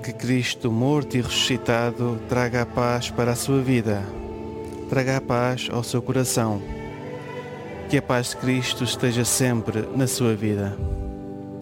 Que Cristo, morto e ressuscitado, traga a paz para a sua vida. Traga a paz ao seu coração. Que a paz de Cristo esteja sempre na sua vida.